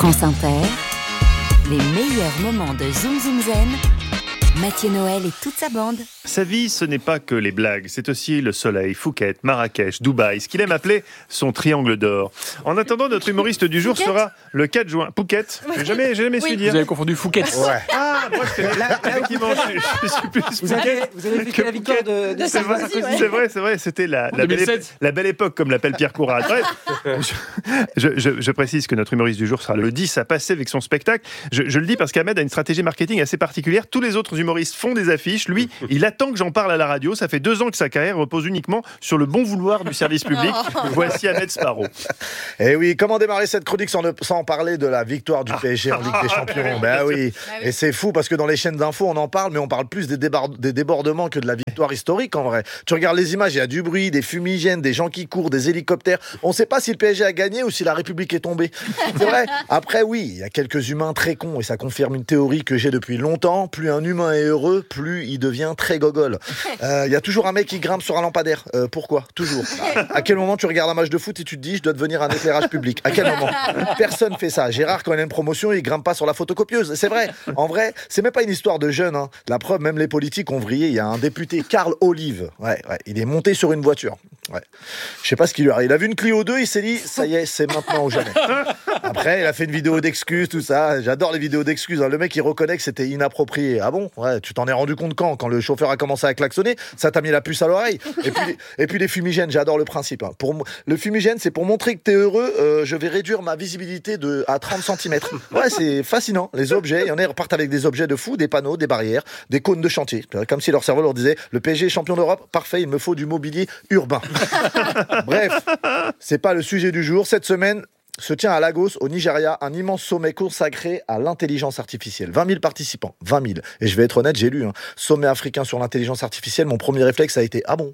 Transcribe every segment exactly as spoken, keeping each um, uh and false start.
France Inter, les meilleurs moments de Zoom Zoom Zen, Mathieu Noël et toute sa bande. Sa vie, ce n'est pas que les blagues, c'est aussi le soleil, Phuket, Marrakech, Dubaï, ce qu'il aime appeler son triangle d'or. En attendant, notre humoriste du jour Phuket sera le quatre juin. Phuket, j'ai jamais, j'ai jamais Oui. su dire. Vous avez confondu Fouquet. Ouais. Ah, moi je connais. Là, effectivement, je, je suis plus Vous avez, vous avez vécu la victoire de, de C'est vrai, Sarkozy, ouais. c'est vrai, c'est vrai, c'était la, la, belle, deux mille sept. ép- la belle époque, comme l'appelle Pierre Courrat. Bref, je, je, je précise que notre humoriste du jour sera le dix à passer avec son spectacle. Je, je le dis parce qu'Ahmed a une stratégie marketing assez particulière. Tous les autres humoristes font des affiches. Lui, il attend que j'en parle à la radio. Ça fait deux ans que sa carrière repose uniquement sur le bon vouloir du service public. Voici Ahmed Sparrow. Et oui, comment démarrer cette chronique sans, ne- sans parler de la victoire du P S G en Ligue des Champions? Ben oui. Et c'est fou parce que dans les chaînes d'infos, on en parle, mais on parle plus des, débar- des débordements que de la victoire historique en vrai. Tu regardes les images, il y a du bruit, des fumigènes, des gens qui courent, des hélicoptères. On ne sait pas si le P S G a gagné ou si la République est tombée. C'est vrai. Après, oui, il y a quelques humains très cons et ça confirme une théorie que j'ai depuis longtemps. Plus un humain est heureux, plus il devient très gogol. Euh, Il y a toujours un mec qui grimpe sur un lampadaire. Euh, pourquoi? Toujours. À quel moment tu regardes un match de foot et tu te dis je dois devenir un éclairage public? À quel moment? Personne fait ça. Gérard, quand il a une promotion, il grimpe pas sur la photocopieuse. C'est vrai. En vrai, c'est même pas une histoire de jeunes. Hein. La preuve, même les politiques ont vrillé. Il y a un député, Karl Olive. Ouais, ouais. Il est monté sur une voiture. Ouais. Je sais pas ce qu'il lui arrive. Il a vu une Clio deux, il s'est dit ça y est, c'est maintenant ou jamais. Après, il a fait une vidéo d'excuses, tout ça. J'adore les vidéos d'excuses. Hein. Le mec, il reconnaît que c'était inapproprié. Ah bon? Ouais. Tu t'en es rendu compte quand? Quand le chauffeur a commencé à klaxonner, ça t'a mis la puce à l'oreille. Et puis, et puis les fumigènes, j'adore le principe. Hein. Pour mo- le fumigène, c'est pour montrer que t'es heureux. Euh, je vais réduire ma visibilité de à trente centimètres. Ouais, c'est fascinant. Les objets, il y en a, ils repartent avec des objets de fou, des panneaux, des barrières, des cônes de chantier. Comme si leur cerveau leur disait le P S G est champion d'Europe, parfait, il me faut du mobilier urbain. Bref, c'est pas le sujet du jour. Cette semaine se tient à Lagos, au Nigeria, un immense sommet consacré à l'intelligence artificielle. vingt mille participants, vingt mille. Et je vais être honnête, j'ai lu, hein, sommet africain sur l'intelligence artificielle, mon premier réflexe a été « Ah bon ?»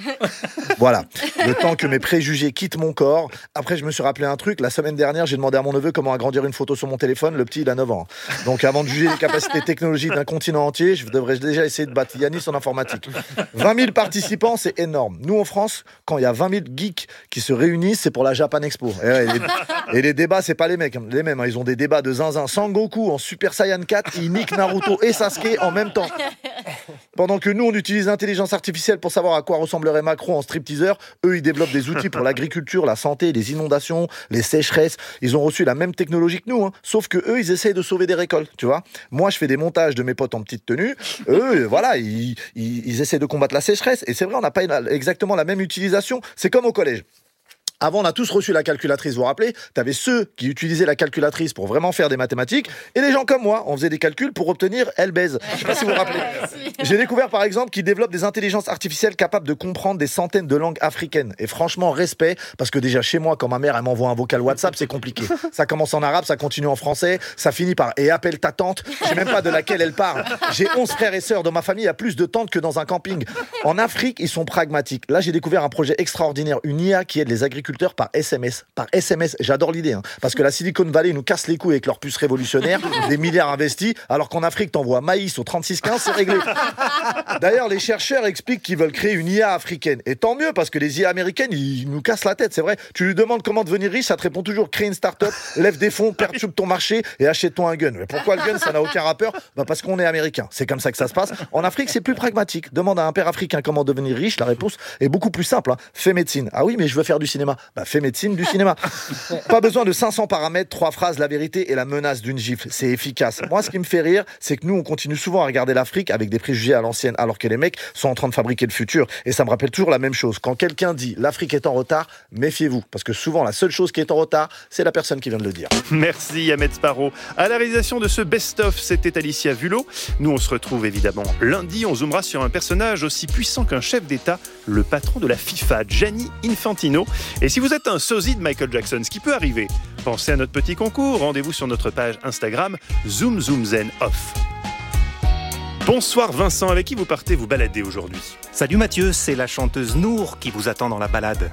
Voilà, le temps que mes préjugés quittent mon corps. Après, je me suis rappelé un truc. La semaine dernière, j'ai demandé à mon neveu comment agrandir une photo sur mon téléphone. Le petit, il a neuf ans. Donc, avant de juger les capacités technologiques d'un continent entier, je devrais déjà essayer de battre Yanis en informatique. vingt mille participants, c'est énorme. Nous, en France, quand il y a vingt mille geeks qui se réunissent, c'est pour la Japan Expo. Et, ouais, les, et les débats, c'est pas les mecs, les mêmes. Hein. Ils ont des débats de zinzin. Sangoku en Super Saiyan quatre, il nique Naruto et Sasuke en même temps. Pendant que nous, on utilise l'intelligence artificielle pour savoir à quoi ressemblerait Macron en stripteaseur, eux, ils développent des outils pour l'agriculture, la santé, les inondations, les sécheresses. Ils ont reçu la même technologie que nous, hein. Sauf que eux, ils essayent de sauver des récoltes, tu vois. Moi, je fais des montages de mes potes en petite tenue. Eux, voilà, ils, ils, ils essaient de combattre la sécheresse. Et c'est vrai, on n'a pas une- exactement la même utilisation. C'est comme au collège. Avant, on a tous reçu la calculatrice, vous vous rappelez? T'avais ceux qui utilisaient la calculatrice pour vraiment faire des mathématiques, et les gens comme moi, on faisait des calculs pour obtenir elle baise. Je sais pas si vous vous rappelez. J'ai découvert par exemple qu'ils développent des intelligences artificielles capables de comprendre des centaines de langues africaines. Et franchement, respect, parce que déjà chez moi, quand ma mère elle m'envoie un vocal WhatsApp, c'est compliqué. Ça commence en arabe, ça continue en français, ça finit par et appelle ta tante. Je sais même pas de laquelle elle parle. J'ai onze frères et sœurs. Dans ma famille, il y a plus de tantes que dans un camping. En Afrique, ils sont pragmatiques. Là, j'ai découvert un projet extraordinaire, une I A qui aide les agriculteurs par S M S. Par S M S, j'adore l'idée, hein, parce que la Silicon Valley nous casse les couilles avec leurs puces révolutionnaires, des milliards investis, alors qu'en Afrique, t'envoies maïs au trente-six quinze, c'est réglé. D'ailleurs, les chercheurs expliquent qu'ils veulent créer une I A africaine. Et tant mieux, parce que les I A américaines, ils nous cassent la tête, c'est vrai. Tu lui demandes comment devenir riche, ça te répond toujours crée une start-up, lève des fonds, perturbe ton marché et achète-toi un gun. Mais pourquoi le gun, ça n'a aucun rapport? Bah parce qu'on est américain. C'est comme ça que ça se passe. En Afrique, c'est plus pragmatique. Demande à un père africain comment devenir riche, la réponse est beaucoup plus simple. Hein. Fais médecine. Ah oui, mais je veux faire du cinéma. Bah fais médecine, du cinéma. Pas besoin de cinq cents paramètres, trois phrases, la vérité et la menace d'une gifle. C'est efficace. Moi, ce qui me fait rire, c'est que nous, on continue souvent à regarder l'Afrique avec des préjugés à l'ancienne, alors que les mecs sont en train de fabriquer le futur. Et ça me rappelle toujours la même chose. Quand quelqu'un dit l'Afrique est en retard, méfiez-vous. Parce que souvent, la seule chose qui est en retard, c'est la personne qui vient de le dire. Merci Ahmed Sparrow. À la réalisation de ce best-of, c'était Alicia Vulot. Nous, on se retrouve évidemment lundi. On zoomera sur un personnage aussi puissant qu'un chef d'État, le patron de la FIFA, Gianni Infantino. Et si vous êtes un sosie de Michael Jackson, ce qui peut arriver, pensez à notre petit concours. Rendez-vous sur notre page Instagram Zoom Zoom Zen Off. Bonsoir Vincent, avec qui vous partez vous balader aujourd'hui? Salut Mathieu, c'est la chanteuse Nour qui vous attend dans la balade.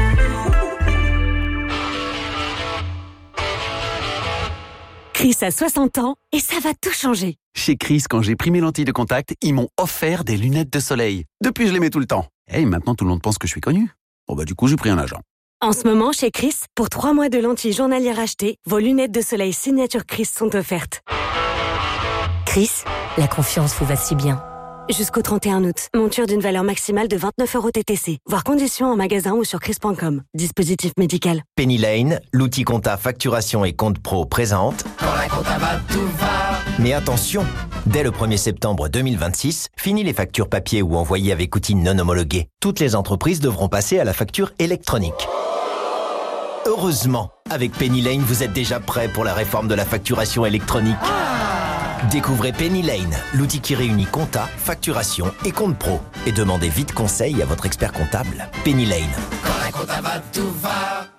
Chris a soixante ans et ça va tout changer. Chez Chris, quand j'ai pris mes lentilles de contact, ils m'ont offert des lunettes de soleil. Depuis, je les mets tout le temps. Et maintenant, tout le monde pense que je suis connu. Bon bah du coup, j'ai pris un agent. En ce moment, chez Chris, pour trois mois de lentilles journalières achetées, vos lunettes de soleil signature Chris sont offertes. Chris, la confiance vous va si bien. Jusqu'au trente et un août, monture d'une valeur maximale de vingt-neuf euros T T C. Voir conditions en magasin ou sur chris point com. Dispositif médical. Penny Lane, l'outil compta facturation et compte pro présente. Quand la compta va, tout va. Mais attention, dès le premier septembre deux mille vingt-six, fini les factures papier ou envoyées avec outils non homologués. Toutes les entreprises devront passer à la facture électronique. Heureusement, avec Penny Lane, vous êtes déjà prêt pour la réforme de la facturation électronique. Découvrez Penny Lane, l'outil qui réunit compta, facturation et compte pro. Et demandez vite conseil à votre expert comptable. Penny Lane. Quand la compta va, tout va.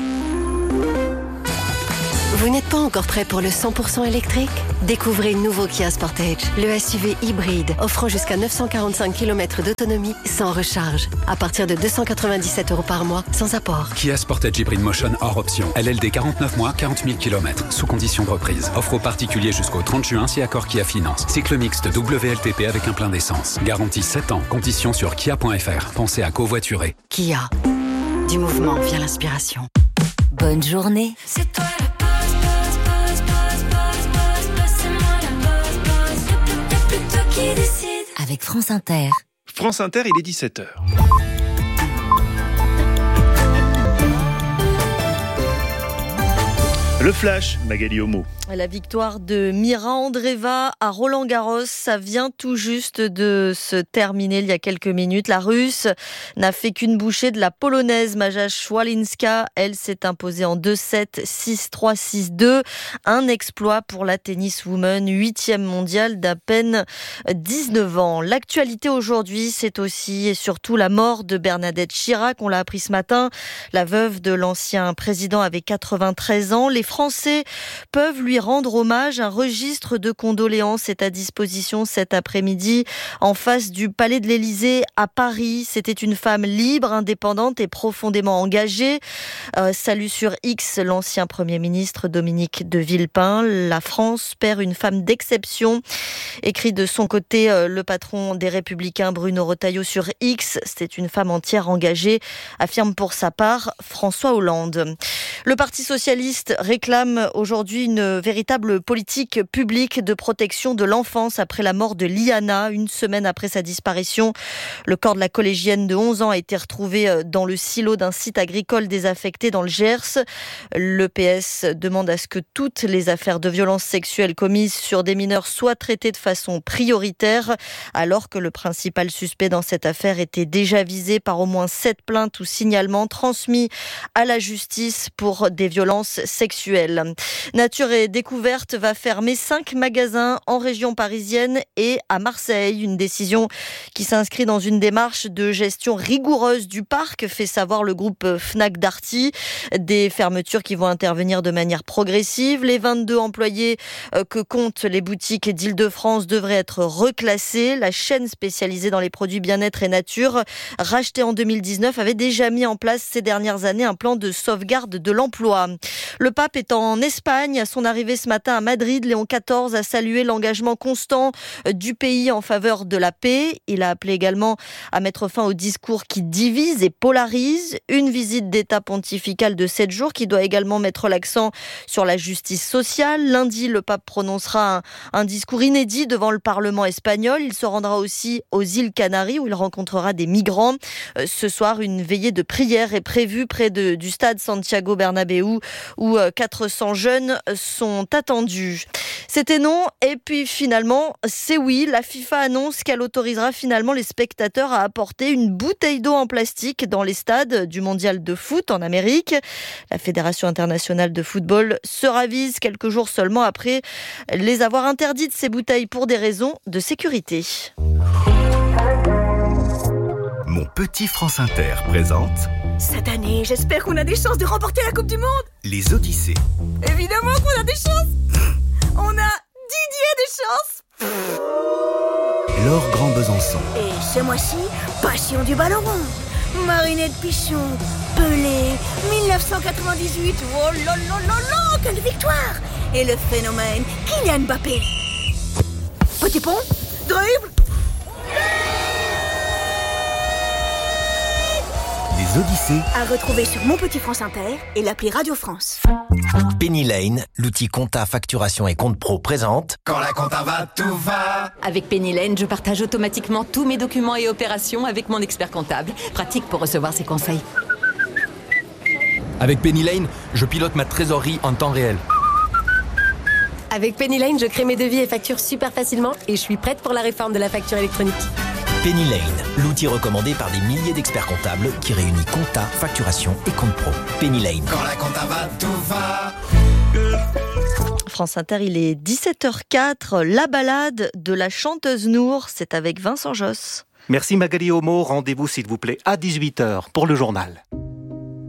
Vous n'êtes pas encore prêt pour le cent pour cent électrique ? Découvrez le nouveau Kia Sportage, le S U V hybride offrant jusqu'à neuf cent quarante-cinq kilomètres d'autonomie sans recharge, à partir de deux cent quatre-vingt-dix-sept euros par mois, sans apport. Kia Sportage Hybrid Motion hors option. L L D quarante-neuf mois, quarante mille kilomètres, sous condition de reprise. Offre aux particuliers jusqu'au trente juin si accord Kia Finance. Cycle mixte W L T P avec un plein d'essence. Garantie sept ans. Conditions sur kia point f r. Pensez à covoiturer. Kia. Du mouvement via l'inspiration. Bonne journée. C'est toi le boss, boss, boss, boss, boss, boss, boss, c'est moi le boss, boss, y'a plus, y'a plus toi qui décide. Avec France Inter. France Inter, il est dix-sept heures. Le flash, Magali Homo. La victoire de Mira Andreeva à Roland-Garros, ça vient tout juste de se terminer il y a quelques minutes. La Russe n'a fait qu'une bouchée de la Polonaise Maja Swialinska. Elle s'est imposée en deux sept, six trois, six deux. Un exploit pour la tenniswoman, huitième mondiale d'à peine dix-neuf ans. L'actualité aujourd'hui, c'est aussi et surtout la mort de Bernadette Chirac. On l'a appris ce matin. La veuve de l'ancien président avait quatre-vingt-treize ans. Les Français peuvent lui rendre hommage. Un registre de condoléances est à disposition cet après-midi en face du Palais de l'Élysée à Paris. C'était une femme libre, indépendante et profondément engagée. Euh, salut sur X, l'ancien Premier ministre Dominique de Villepin. La France perd une femme d'exception. Écrit de son côté euh, le patron des Républicains Bruno Retailleau sur X. C'est une femme entière engagée, affirme pour sa part François Hollande. Le Parti socialiste réclame aujourd'hui une véritable politique publique de protection de l'enfance après la mort de Liana. Une semaine après sa disparition, le corps de la collégienne de onze ans a été retrouvé dans le silo d'un site agricole désaffecté dans le Gers. Le P S demande à ce que toutes les affaires de violences sexuelles commises sur des mineurs soient traitées de façon prioritaire, alors que le principal suspect dans cette affaire était déjà visé par au moins sept plaintes ou signalements transmis à la justice pour des violences sexuelles. Nature et Découverte va fermer cinq magasins en région parisienne et à Marseille. Une décision qui s'inscrit dans une démarche de gestion rigoureuse du parc, fait savoir le groupe Fnac Darty. Des fermetures qui vont intervenir de manière progressive. Les vingt-deux employés que comptent les boutiques d'Île-de-France devraient être reclassés. La chaîne spécialisée dans les produits bien-être et nature, rachetée en deux mille dix-neuf, avait déjà mis en place ces dernières années un plan de sauvegarde de l'emploi. Le pape est en Espagne. À son arrivée ce matin à Madrid, Léon quatorze a salué l'engagement constant du pays en faveur de la paix. Il a appelé également à mettre fin aux discours qui divisent et polarisent. Une visite d'État pontificale de sept jours qui doit également mettre l'accent sur la justice sociale. Lundi, le pape prononcera un, un discours inédit devant le Parlement espagnol. Il se rendra aussi aux îles Canaries où il rencontrera des migrants. Ce soir, une veillée de prière est prévue près de, du stade Santiago Bernabéu où quatre cents jeunes sont attendus. C'était non, et puis finalement, c'est oui. La FIFA annonce qu'elle autorisera finalement les spectateurs à apporter une bouteille d'eau en plastique dans les stades du mondial de foot en Amérique. La Fédération internationale de football se ravise quelques jours seulement après les avoir interdites ces bouteilles pour des raisons de sécurité. Mon petit France Inter présente... Cette année, j'espère qu'on a des chances de remporter la Coupe du Monde. Les Odyssées. Évidemment qu'on a des chances. On a Didier des chances. Laure Grand Besançon. Et ce mois-ci, passion du ballon rond. Marinette Pichon, Pelé, dix-neuf cent quatre-vingt-dix-huit. Oh là là là là, quelle victoire. Et le phénomène, Kylian Mbappé. Petit pont, dribble. Les Odyssées. À retrouver sur Mon Petit France Inter et l'appli Radio France. Penny Lane, l'outil compta, facturation et compte pro présente. Quand la compta va, tout va. Avec Penny Lane, je partage automatiquement tous mes documents et opérations avec mon expert comptable. Pratique pour recevoir ses conseils. Avec Penny Lane, je pilote ma trésorerie en temps réel. Avec Penny Lane, je crée mes devis et factures super facilement et je suis prête pour la réforme de la facture électronique. Penny Lane, l'outil recommandé par des milliers d'experts comptables qui réunit compta, facturation et compte pro. Penny Lane. Quand la compta va, tout va. France Inter, il est dix-sept heures quatre. La balade de la chanteuse Nour, c'est avec Vincent Josse. Merci Magali Homo. Rendez-vous s'il vous plaît à dix-huit heures pour le journal.